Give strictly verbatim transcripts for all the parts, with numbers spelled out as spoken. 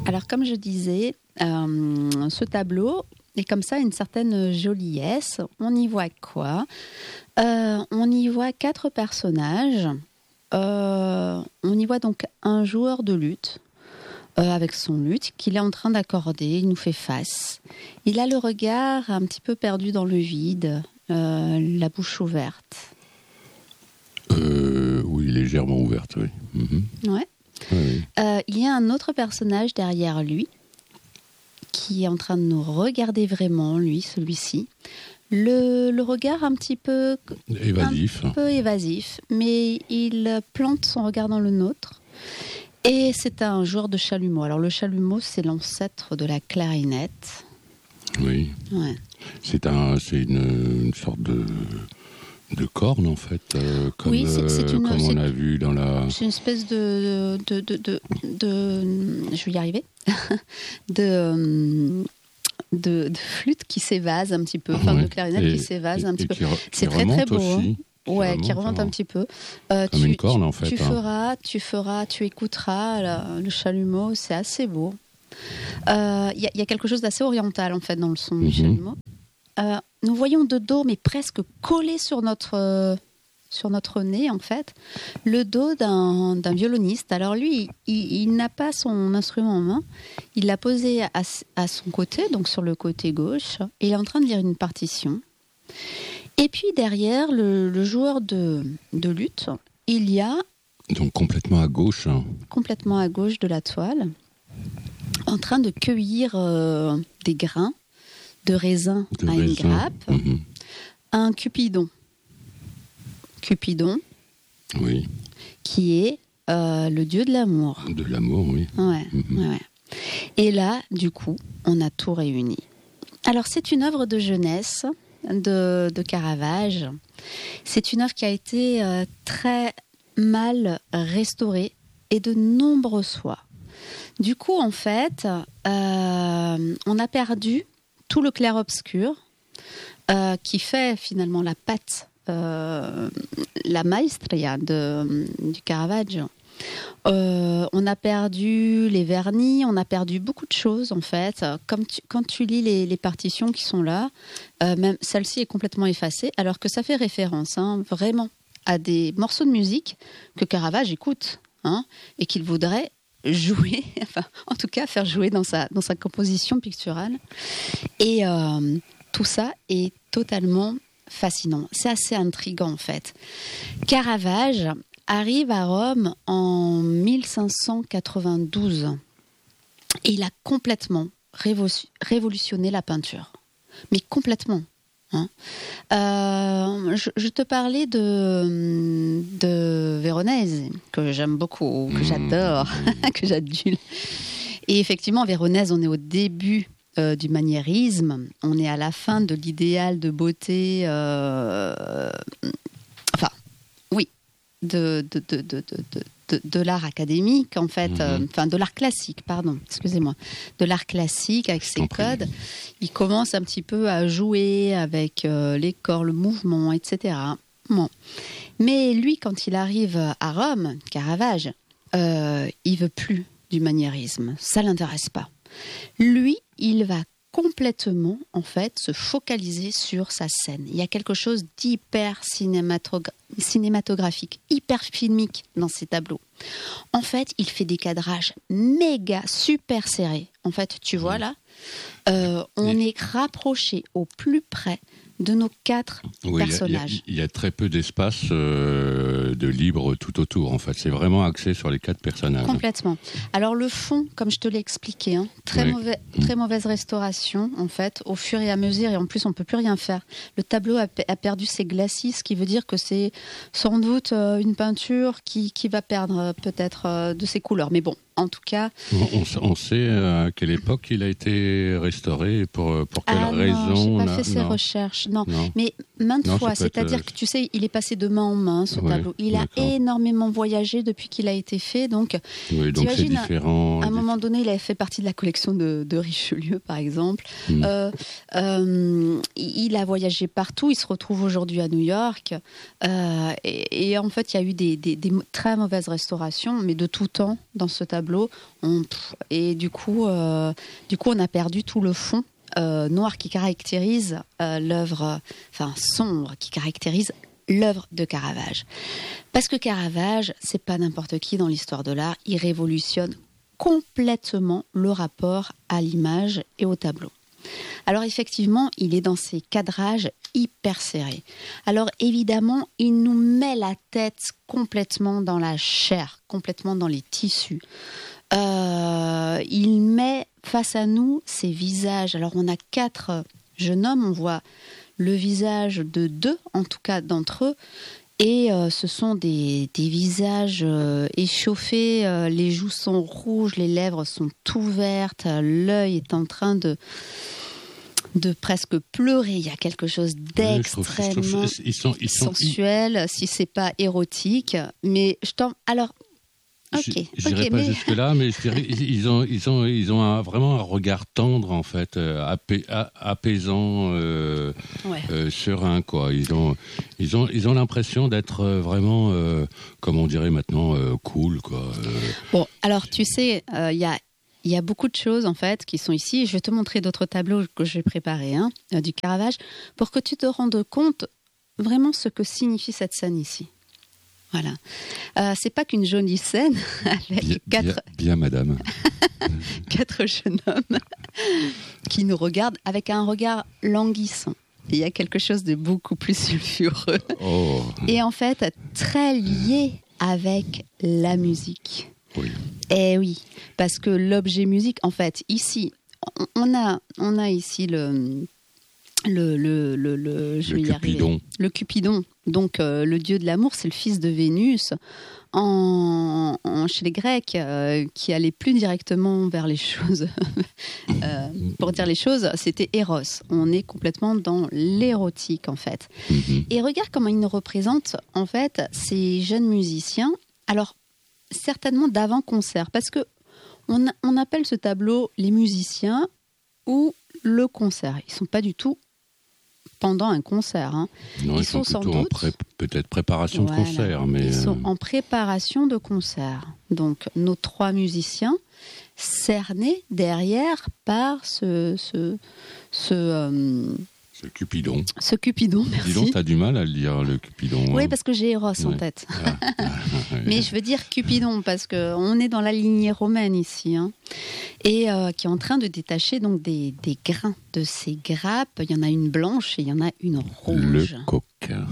Alors, comme je disais, euh, ce tableau est comme ça une certaine joliesse. On y voit quoi ? euh, On y voit quatre personnages. Euh, on y voit donc un joueur de luth euh, avec son luth qu'il est en train d'accorder. Il nous fait face. Il a le regard un petit peu perdu dans le vide, euh, la bouche ouverte. Euh, oui, légèrement ouverte, oui. Mm-hmm. Ouais. Oui. Euh, il y a un autre personnage derrière lui qui est en train de nous regarder vraiment, lui, celui-ci. Le, le regard un petit peu évasif. Un peu évasif, mais il plante son regard dans le nôtre. Et c'est un joueur de chalumeau. Alors le chalumeau, c'est l'ancêtre de la clarinette. Oui. Ouais. C'est, un, c'est une, une sorte de... de corne en fait, euh, comme, oui, c'est, c'est une, euh, comme c'est, on a vu dans la... C'est une espèce de... de, de, de, de je vais y arriver. de, de, de flûte qui s'évase un petit peu, enfin ouais. de clarinette et, qui s'évase un petit peu. Qui re, c'est qui très très beau. Aussi, hein. Qui ouais, remonte, qui remonte un petit peu. Euh, comme tu, une corne tu, en fait. Tu hein. feras, tu feras, tu écouteras la, le chalumeau, c'est assez beau. Il euh, y, y a quelque chose d'assez oriental en fait dans le son mm-hmm. du chalumeau. Euh, nous voyons de dos, mais presque collé sur notre, euh, sur notre nez, en fait, le dos d'un, d'un violoniste. Alors lui, il, il n'a pas son instrument en main. Il l'a posé à, à son côté, donc sur le côté gauche, et il est en train de lire une partition. Et puis derrière, le, le joueur de, de luth, il y a... Donc complètement à gauche. Hein. Complètement à gauche de la toile, en train de cueillir euh, des grains de raisin de à raisin. une grappe, mmh. un cupidon. Cupidon, oui. qui est euh, le dieu de l'amour. De l'amour, oui. Ouais, mmh. ouais. Et là, du coup, on a tout réuni. Alors, c'est une œuvre de jeunesse de, de Caravage. C'est une œuvre qui a été euh, très mal restaurée et de nombreuses fois. Du coup, en fait, euh, on a perdu tout le clair-obscur euh, qui fait finalement la patte, euh, la maestria de, du Caravaggio. Euh, on a perdu les vernis, on a perdu beaucoup de choses en fait. Comme tu, quand tu lis les, les partitions qui sont là, euh, même celle-ci est complètement effacée, alors que ça fait référence hein, vraiment à des morceaux de musique que Caravage écoute hein, et qu'il voudrait jouer, enfin, en tout cas faire jouer dans sa, dans sa composition picturale. Et euh, tout ça est totalement fascinant. C'est assez intriguant en fait. Caravage arrive à Rome en mille cinq cent quatre-vingt-douze et il a complètement révo- révolutionné la peinture. Mais complètement. Hein. Euh, je, je te parlais de, de Véronèse, que j'aime beaucoup, que j'adore, que j'adule. Et effectivement, Véronèse, on est au début euh, du maniérisme, on est à la fin de l'idéal de beauté, euh, enfin, oui, de, de, de, de, de, de, de l'art académique, en fait, mm-hmm. euh, enfin, de l'art classique, pardon, excusez-moi, de l'art classique avec ses codes. Il commence un petit peu à jouer avec euh, les corps, le mouvement, et cetera. Bon. Mais lui, quand il arrive à Rome, Caravage, euh, il veut plus du maniérisme. Ça l'intéresse pas. Lui, il va complètement, en fait, se focaliser sur sa scène. Il y a quelque chose d'hyper cinématogra- cinématographique, hyper filmique dans ses tableaux. En fait, il fait des cadrages méga, super serrés. En fait, tu vois là, euh, on est rapproché au plus près de nos quatre oui, personnages. Il y, y, y a très peu d'espace euh, de libre tout autour, en fait. C'est vraiment axé sur les quatre personnages. Complètement. Alors le fond, comme je te l'ai expliqué, hein, très, oui. mauvais, très mauvaise restauration, en fait, au fur et à mesure, et en plus on ne peut plus rien faire. Le tableau a, a perdu ses glacis, ce qui veut dire que c'est sans doute euh, une peinture qui, qui va perdre euh, peut-être euh, de ses couleurs. Mais bon, en tout cas... On, on sait à quelle époque il a été restauré, pour, pour quelle ah raison? Non, je n'ai pas là, fait ces non. recherches. recherche, non. non. Mais maintes non, fois, c'est-à-dire être... que tu sais, il est passé de main en main, ce ouais, tableau. Il d'accord. a énormément voyagé depuis qu'il a été fait, donc, oui, donc c'est différent. À, à un moment donné, il avait fait partie de la collection de, de Richelieu, par exemple. Mm. Euh, euh, il a voyagé partout, il se retrouve aujourd'hui à New York, euh, et, et en fait, il y a eu des, des, des très mauvaises restaurations, mais de tout temps, dans ce tableau. On, et du coup, euh, du coup, on a perdu tout le fond euh, noir qui caractérise euh, l'œuvre, enfin sombre, qui caractérise l'œuvre de Caravage. Parce que Caravage, c'est pas n'importe qui dans l'histoire de l'art, il révolutionne complètement le rapport à l'image et au tableau. Alors effectivement, il est dans ces cadrages hyper serrés. Alors évidemment, il nous met la tête complètement dans la chair, complètement dans les tissus. Euh, il met face à nous ces visages. Alors on a quatre jeunes hommes, on voit le visage de deux, en tout cas d'entre eux, et euh, ce sont des, des visages euh, échauffés, euh, les joues sont rouges, les lèvres sont ouvertes, l'œil est en train de de presque pleurer. Il y a quelque chose d'extrêmement oui, ils sont, ils sont, sensuel, ils... si c'est pas érotique. Mais je t'en... Alors, ok. Je n'irai okay, pas mais... jusque-là, mais je dirais, ils ont, ils ont, ils ont un, vraiment un regard tendre, en fait, apais, apaisant, euh, ouais. euh, serein, quoi. Ils ont, ils ont, ils ont l'impression d'être vraiment, euh, comme on dirait maintenant, euh, cool, quoi. Euh... Bon, alors, tu sais, il euh, y a Il y a beaucoup de choses, en fait, qui sont ici. Je vais te montrer d'autres tableaux que j'ai préparés, hein, du Caravage, pour que tu te rendes compte vraiment ce que signifie cette scène ici. Voilà. Euh, c'est pas qu'une jolie scène avec bien, quatre... Bien, bien madame. quatre jeunes hommes qui nous regardent avec un regard languissant. Il y a quelque chose de beaucoup plus sulfureux. Oh. Et en fait, très lié avec la musique. Oui. Eh oui, parce que l'objet musique, en fait, ici, on a, on a ici le, le, le, le, le, je le vais y Cupidon. Arriver. Le Cupidon. Donc, euh, le dieu de l'amour, c'est le fils de Vénus. En, en, chez les Grecs, euh, qui allait plus directement vers les choses, euh, pour dire les choses, c'était Eros. On est complètement dans l'érotique, en fait. Mm-hmm. Et regarde comment il nous représente, en fait, ces jeunes musiciens. Alors, certainement d'avant-concert, parce que on, on appelle ce tableau les musiciens ou le concert. Ils ne sont pas du tout pendant un concert. Hein. Non, ils, ils sont, sont sans doute... Pré- peut-être préparation voilà. de concert. Mais ils euh... sont en préparation de concert. Donc, nos trois musiciens cernés derrière par ce... ce, ce euh... Ce Cupidon. Ce Cupidon, merci. Dis donc, t'as du mal à le dire, le Cupidon. Oui, hein. parce que j'ai Eros ouais. en tête. Ah, ah, ah, Mais je veux dire Cupidon, parce qu'on est dans la lignée romaine ici, hein, et euh, qui est en train de détacher donc, des, des grains de ces grappes. Il y en a une blanche et il y en a une rouge. Le coquin.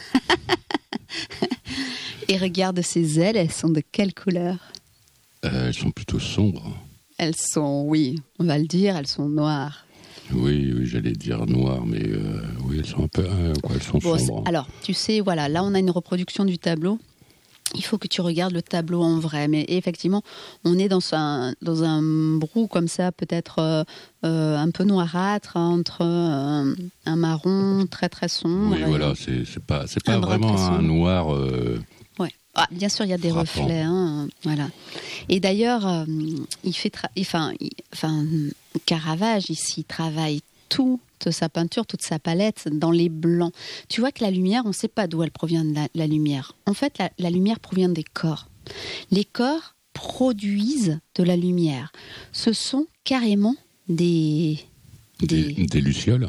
Et regarde ces ailes, elles sont de quelle couleur ? euh, Elles sont plutôt sombres. Elles sont, oui, on va le dire, elles sont noires. Oui, oui, j'allais dire noir, mais euh, oui, elles sont un peu, euh, quoi, elles sont bon, sombres. Alors, tu sais, voilà, là, on a une reproduction du tableau. Il faut que tu regardes le tableau en vrai. Mais effectivement, on est dans un, dans un brou comme ça, peut-être euh, euh, un peu noirâtre, entre euh, un marron très, très sombre. Oui, voilà, c'est, c'est pas, c'est pas vraiment un noir... Euh... Ouais. Ah, bien sûr, il y a des frappant. reflets. Hein, voilà. Et d'ailleurs, euh, il fait... Tra- enfin, il, enfin, Caravage, ici, travaille toute sa peinture, toute sa palette dans les blancs. Tu vois que la lumière, on ne sait pas d'où elle provient de la, la lumière. En fait, la, la lumière provient des corps. Les corps produisent de la lumière. Ce sont carrément des... Des, des, des lucioles.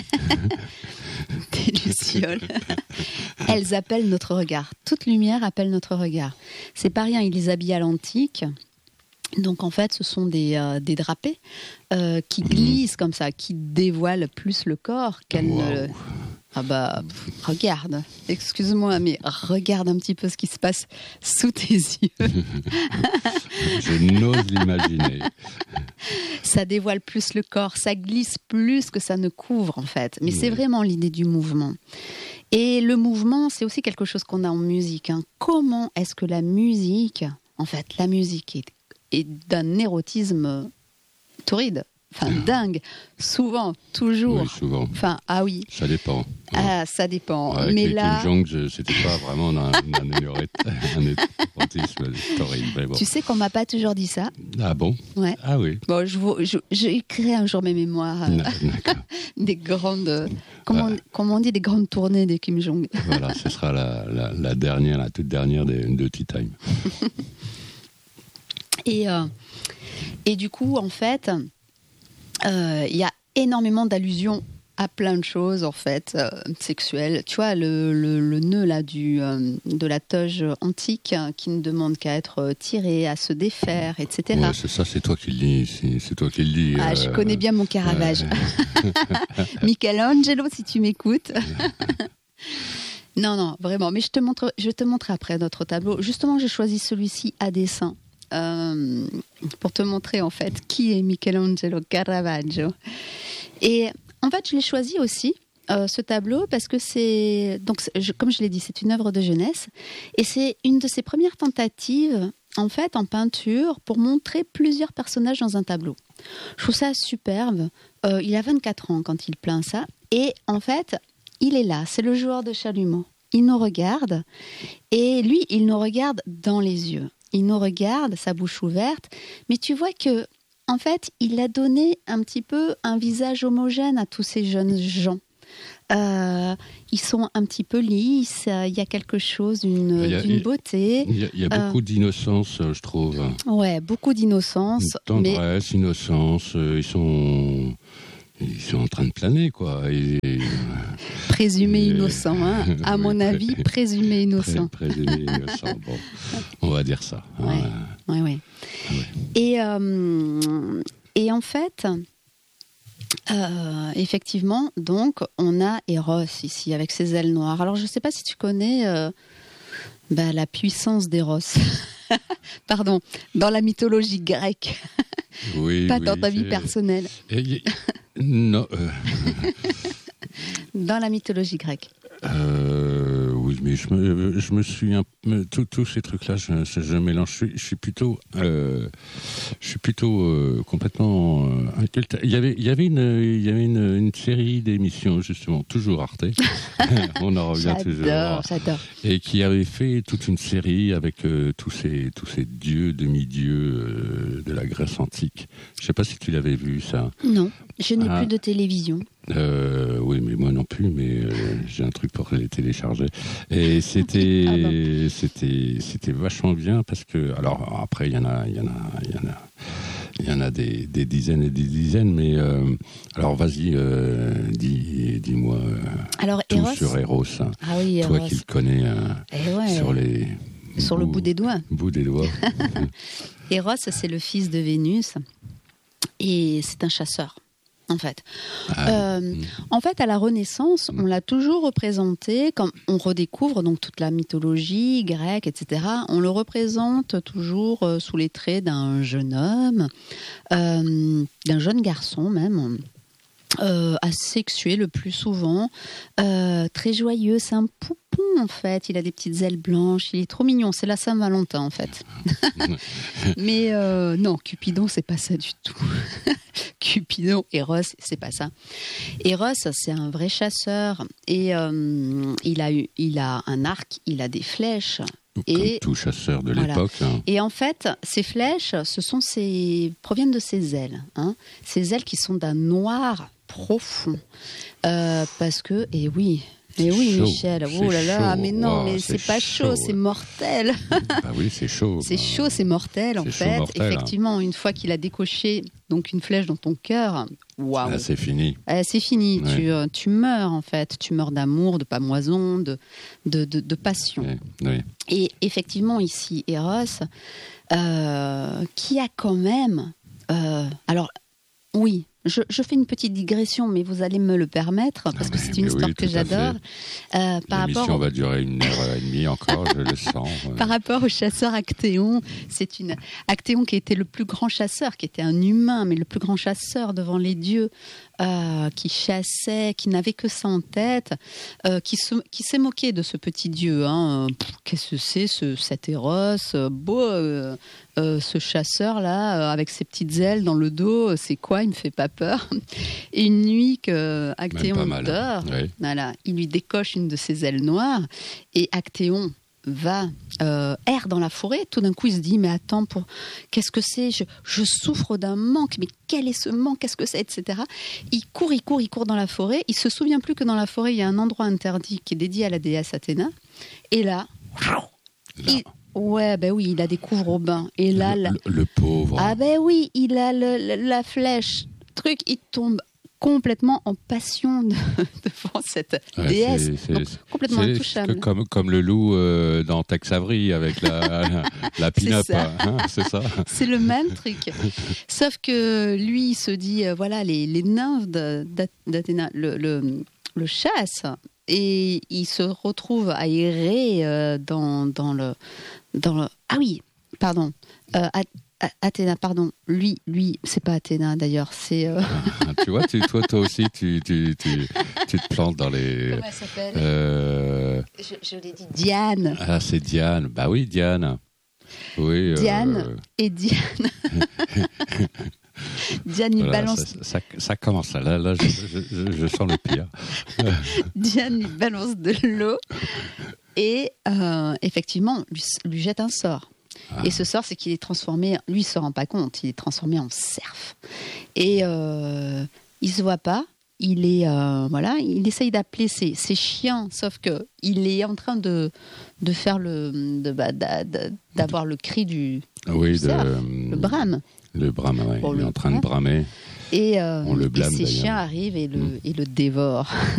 Des lucioles. Elles appellent notre regard. Toute lumière appelle notre regard. C'est pas rien, ils les habillent à l'antique. Donc en fait, ce sont des, euh, des drapés euh, qui glissent mmh. comme ça, qui dévoilent plus le corps qu'elles wow. ne... Ah bah, pff, regarde, excuse-moi, mais regarde un petit peu ce qui se passe sous tes yeux. Je n'ose l'imaginer. Ça dévoile plus le corps, ça glisse plus que ça ne couvre en fait. Mais oui. c'est vraiment l'idée du mouvement. Et le mouvement, c'est aussi quelque chose qu'on a en musique. Hein. Comment est-ce que la musique, en fait, la musique est, est d'un érotisme torride. Enfin, dingue. Souvent, toujours. Oui, souvent. Enfin, ah oui. Ça dépend. Ah, ça dépend. Ouais, mais les là, Kim Jong, c'était pas vraiment un, un, un érotisme horrible. Mais bon. Tu sais qu'on m'a pas toujours dit ça. Ah bon? Ouais. Ah oui. Bon, je, je, j'écrirai un jour mes mémoires. Euh, des grandes, comment, ah. comment on dit, des grandes tournées des Kim Jong. Voilà, ce sera la, la, la dernière, la toute dernière de, de Tea Time. et, euh, et du coup, en fait, il euh, y a énormément d'allusions à plein de choses en fait euh, sexuelles. Tu vois le, le, le nœud là du euh, de la toge antique hein, qui ne demande qu'à être tiré, à se défaire, et cetera. Ouais, c'est ça, c'est toi qui le dis. C'est, c'est toi qui le dis. Ah, euh... je connais bien mon Caravage. Ouais. Michelangelo, si tu m'écoutes. non, non, vraiment. Mais je te montre, je te montre après notre tableau. Justement, j'ai choisi celui-ci à dessin. Euh, pour te montrer en fait qui est Michelangelo Caravaggio. Et en fait, je l'ai choisi aussi, euh, ce tableau, parce que c'est, donc, je, comme je l'ai dit, c'est une œuvre de jeunesse. Et c'est une de ses premières tentatives, en fait, en peinture, pour montrer plusieurs personnages dans un tableau. Je trouve ça superbe. Euh, il a vingt-quatre ans quand il peint ça. Et en fait, il est là. C'est le joueur de chalumeau. Il nous regarde. Et lui, il nous regarde dans les yeux. Il nous regarde, sa bouche ouverte. Mais tu vois que en fait, il a donné un petit peu un visage homogène à tous ces jeunes gens. Euh, ils sont un petit peu lisses, il y a quelque chose, une, a, d'une beauté. Il y a, il y a beaucoup euh, d'innocence, je trouve. Ouais, beaucoup d'innocence. Une tendresse, mais... innocence, ils sont... Ils sont en train de planer, quoi. Et, et, présumé et, innocent, hein. À oui, mon avis, présumé innocent. Pré, présumé innocent, bon, on va dire ça. Ouais, hein. ouais, ouais. ouais. Et, euh, et en fait, euh, effectivement, donc, on a Eros ici, avec ses ailes noires. Alors, je ne sais pas si tu connais euh, bah, la puissance d'Eros. Pardon, dans la mythologie grecque. Oui, pas oui, dans ta c'est... vie personnelle. Et, non. Euh... Dans la mythologie grecque. Euh, oui, mais je me, je me suis un, tous, tous ces trucs-là, je, je mélange. Je suis, je suis plutôt, euh, je suis plutôt euh, complètement. Euh, il y avait, il y avait une, il y avait une, une série d'émissions justement, toujours Arte. On en revient j'adore, toujours. J'adore. Et qui avait fait toute une série avec euh, tous ces, tous ces dieux, demi-dieux euh, de la Grèce antique. Je ne sais pas si tu l'avais vu ça. Non, je n'ai ah. plus de télévision. Euh, oui, mais moi non plus, mais euh, j'ai un truc pour les télécharger. Et c'était, ah bon. c'était, c'était vachement bien parce que, alors après, il y en a, il y en a, il y en a, il y en a des, des dizaines et des dizaines, mais euh, alors vas-y, euh, dis, dis-moi euh, alors, tout Eros. sur Eros. Hein. Ah oui, toi Eros. qui le connais euh, ouais. sur les sur bouts, le bout des doigts. Bout des doigts. Eros, c'est le fils de Vénus et c'est un chasseur. En fait. Ah, euh, mmh. en fait, à la Renaissance, on l'a toujours représenté, quand on redécouvre donc toute la mythologie grecque, et cetera, on le représente toujours euh, sous les traits d'un jeune homme, euh, d'un jeune garçon même, euh, asexué le plus souvent, euh, très joyeux, c'est un poupon en fait, il a des petites ailes blanches, il est trop mignon, c'est la Saint-Valentin en fait. Mais euh, non, Cupidon, c'est pas ça du tout. Cupidon, Eros, c'est pas ça. Eros, c'est un vrai chasseur et euh, il a eu, il a un arc, il a des flèches. Comme et tout chasseur de voilà. l'époque. Hein. Et en fait, ces flèches, ce sont ces, proviennent de ses ailes. Hein. Ces ailes qui sont d'un noir profond. Euh, parce que, et oui... Mais oui, chaud. Michel, oh là là, chaud. mais non, wow, mais c'est, c'est pas chaud, chaud, c'est mortel. Bah oui, c'est chaud. C'est bah, chaud, c'est mortel, en c'est fait. Mortel, effectivement, hein. Une fois qu'il a décoché donc une flèche dans ton cœur, waouh. Ah, c'est fini. Ah, c'est fini, ouais. tu, euh, tu meurs, en fait. Tu meurs d'amour, de pamoison, de, de, de, de passion. Ouais. Oui. Et effectivement, ici, Eros, euh, qui a quand même... Euh, alors, oui... Je, je fais une petite digression, mais vous allez me le permettre, parce ah que c'est une histoire oui, que j'adore. Euh, par L'émission rapport au... va durer une heure et demie encore, je le sens. Ouais. Par rapport au chasseur Actéon, c'est une... Actéon qui était le plus grand chasseur, qui était un humain, mais le plus grand chasseur devant les dieux, euh, qui chassait, qui n'avait que ça en tête, euh, qui, se... qui s'est moqué de ce petit dieu. Hein. Pff, qu'est-ce que c'est, ce, cet Eros, beau, euh, euh, ce chasseur-là, euh, avec ses petites ailes dans le dos, c'est quoi? Il me fait pas peur. Et une nuit que Actéon dort, oui. Voilà, il lui décoche une de ses ailes noires, et Actéon va euh, erre dans la forêt. Tout d'un coup, il se dit, mais attends, pour... qu'est-ce que c'est? je, je souffre d'un manque, mais quel est ce manque? Qu'est-ce que c'est? Etc. Il court, il court, il court dans la forêt. Il se souvient plus que dans la forêt, il y a un endroit interdit qui est dédié à la déesse Athéna. Et là, là. Il... ouais, ben oui, il la découvre au bain. Et là, le, la... le, le pauvre. Ah ben oui, il a le, le, la flèche, truc, il tombe complètement en passion de, devant cette ouais, déesse, c'est, c'est, donc, complètement c'est, intouchable. C'est comme, comme le loup euh, dans Tex Avery avec la, la, la pin-up, c'est ça. Hein, c'est ça. C'est le même truc. Sauf que lui, il se dit, euh, voilà, les, les nymphes d'Athéna le, le, le chassent, et il se retrouve à errer euh, dans, dans, le, dans le... Ah oui, pardon. Euh, à, Athéna, pardon, lui, lui, c'est pas Athéna d'ailleurs, c'est. Euh... tu vois, tu, toi, toi aussi, tu, tu, tu, tu te plantes dans les. Comment elle s'appelle euh... je, je l'ai dit, Diane. Ah, c'est Diane. Bah oui, Diane. Oui. Diane euh... et Diane. Diane, il voilà, balance. Ça, ça, ça commence là, là, je, je, je, je sens le pire. Diane lui balance de l'eau et euh, effectivement lui, lui jette un sort. Ah. Et ce sort, c'est qu'il est transformé, lui il se rend pas compte, il est transformé en cerf. Et euh, il se voit pas, il est, euh, voilà, il essaye d'appeler ses, ses chiens, sauf que il est en train de, de faire le, de, bah, d'avoir le cri du, oui, du cerf, de, le brame. Le brame, ouais. Bon, il le est en train de bramer. Et, euh, On le blâme, et ses d'ailleurs. chiens arrivent et le, mmh. et le dévorent.